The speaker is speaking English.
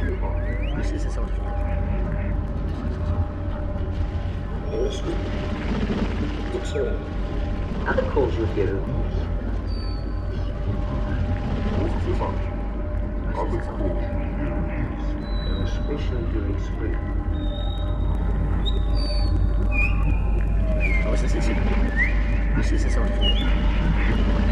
是是什么？Other calls you hear. Especially during spring. 哦，是什么？